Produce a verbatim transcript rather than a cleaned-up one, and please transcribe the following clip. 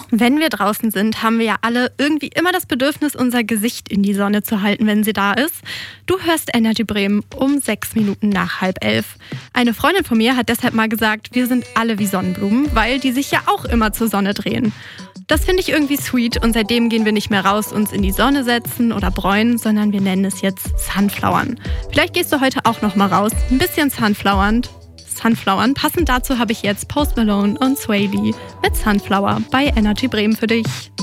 Wenn wir draußen sind, haben wir ja alle irgendwie immer das Bedürfnis, unser Gesicht in die Sonne zu halten, wenn sie da ist. Du hörst Energy Bremen um sechs Minuten nach halb elf. Eine Freundin von mir hat deshalb mal gesagt, wir sind alle wie Sonnenblumen, weil die sich ja auch immer zur Sonne drehen. Das finde ich irgendwie sweet und seitdem gehen wir nicht mehr raus, uns in die Sonne setzen oder bräunen, sondern wir nennen es jetzt Sunflowern. Vielleicht gehst du heute auch noch mal raus, ein bisschen Sunflowern. Sunflowern. Passend dazu habe ich jetzt Post Malone und Sway Lee mit Sunflower bei Energy Bremen für dich.